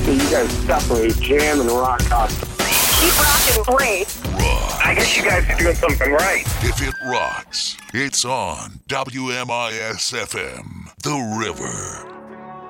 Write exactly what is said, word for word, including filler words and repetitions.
So you guys separate jam and rock constantly. Keep rocking, great. Rock. I guess you guys are doing something right. If it rocks, it's on W M I S F M, The River.